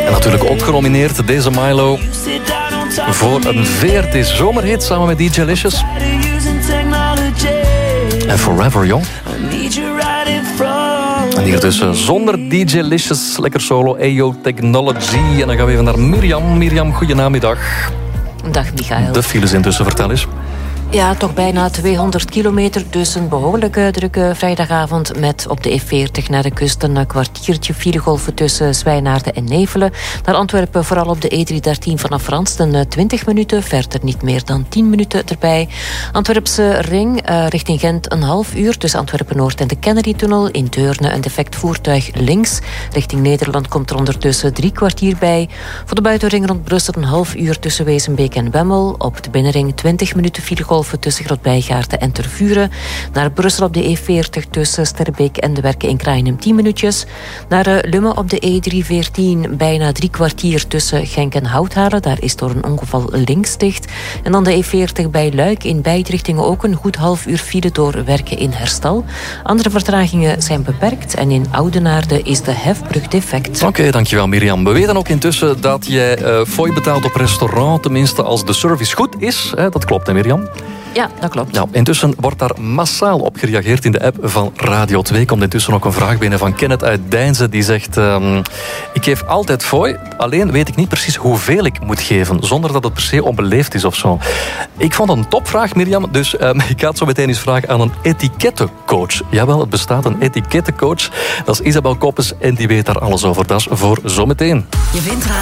En natuurlijk ook genomineerd deze Milo voor een VRT zomerhit samen met DJ Licious. En Forever Young. En hier dus zonder DJ Licious, lekker solo, AO Technology. En dan gaan we even naar Mirjam. Mirjam, goedenamiddag. Dag Michael. De files intussen, vertel eens. Ja, toch bijna 200 kilometer, dus een behoorlijk drukke vrijdagavond met op de E40 naar de kust een kwartiertje filegolven tussen Zwijnaarden en Nevelen. Naar Antwerpen vooral op de E313 vanaf Ransten 20 minuten, verder niet meer dan 10 minuten erbij. Antwerpse ring richting Gent een half uur tussen Antwerpen-Noord en de Kennedy-tunnel. In Deurne een defect voertuig links. Richting Nederland komt er ondertussen 3 kwartier bij. Voor de buitenring rond Brussel een half uur tussen Wezenbeek en Wemmel. Op de binnenring 20 minuten filegolven tussen Grootbijgaarten en Tervuren. Naar Brussel op de E40 tussen Sterbeek en de Werken in Kraaienum 10 minuutjes. Naar Lummen op de E314 bijna 3 kwartier tussen Genk en Houthalen. Daar is door een ongeval links dicht. En dan de E40 bij Luik in beide richtingen ook een goed half uur file door Werken in Herstal. Andere vertragingen zijn beperkt en in Oudenaarde is de hefbrug defect. Oké, dankjewel Mirjam. We weten ook intussen dat jij fooi betaalt op restaurant, tenminste als de service goed is. Dat klopt hè Mirjam? Ja, dat klopt. Ja, intussen wordt daar massaal op gereageerd in de app van Radio 2. Komt intussen ook een vraag binnen van Kenneth uit Deinze. Die zegt, ik geef altijd fooi, alleen weet ik niet precies hoeveel ik moet geven. Zonder dat het per se onbeleefd is of zo. Ik vond het een topvraag, Mirjam. Dus ik ga het zo meteen eens vragen aan een etikettencoach. Jawel, het bestaat een etikettencoach. Dat is Isabel Koppes en die weet daar alles over. Dat is voor zometeen. Je vindt